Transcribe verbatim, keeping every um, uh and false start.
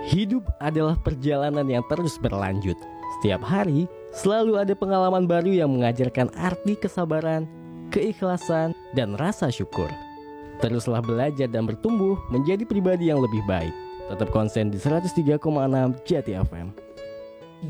Hidup adalah perjalanan yang terus berlanjut. Setiap hari selalu ada pengalaman baru yang mengajarkan arti kesabaran, keikhlasan, dan rasa syukur. Teruslah belajar dan bertumbuh menjadi pribadi yang lebih baik. Tetap konsen di seratus tiga koma enam Jati F M.